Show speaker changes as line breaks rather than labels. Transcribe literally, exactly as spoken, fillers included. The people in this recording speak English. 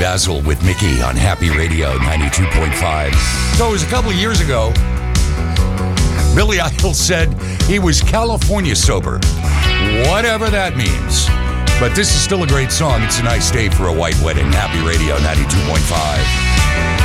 Dazzle with Mickey on Happy Radio ninety-two point five. So it was a couple of years ago. Billy Idol said he was California sober. Whatever that means. But this is still a great song. It's a nice day for a white wedding. Happy Radio ninety-two point five.